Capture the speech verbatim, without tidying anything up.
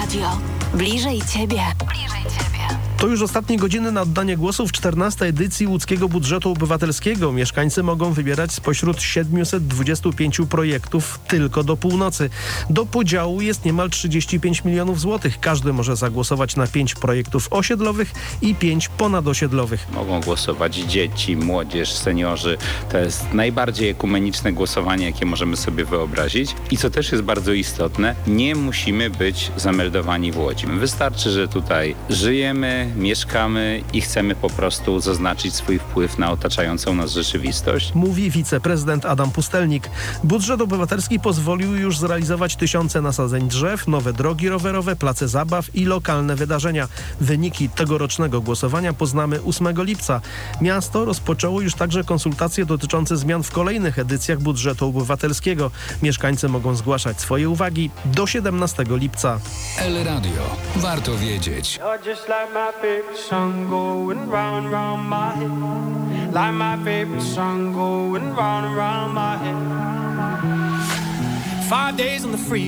Radio. Bliżej Ciebie. Bliżej Ciebie. To już ostatnie godziny na oddanie głosu w czternastej edycji łódzkiego budżetu obywatelskiego. Mieszkańcy mogą wybierać spośród siedmiuset dwudziestu pięciu projektów tylko do północy. Do podziału jest niemal trzydzieści pięć milionów złotych. Każdy może zagłosować na pięć projektów osiedlowych i pięć ponadosiedlowych. Mogą głosować dzieci, młodzież, seniorzy. To jest najbardziej ekumeniczne głosowanie, jakie możemy sobie wyobrazić. I co też jest bardzo istotne, nie musimy być zameldowani w Łodzi. Wystarczy, że tutaj żyjemy, mieszkamy i chcemy po prostu zaznaczyć swój wpływ na otaczającą nas rzeczywistość. Mówi wiceprezydent Adam Pustelnik. Budżet obywatelski pozwolił już zrealizować tysiące nasadzeń drzew, nowe drogi rowerowe, place zabaw i lokalne wydarzenia. Wyniki tegorocznego głosowania poznamy ósmego lipca. Miasto rozpoczęło już także konsultacje dotyczące zmian w kolejnych edycjach budżetu obywatelskiego. Mieszkańcy mogą zgłaszać swoje uwagi do siedemnastego lipca. El Radio. Warto wiedzieć. Favorite song going round round my head, like my favorite song going round round my head. Five days on the free.